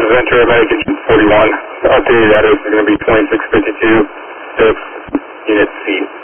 Ventura Medic 41. The updated address is going to be 2652 unit C.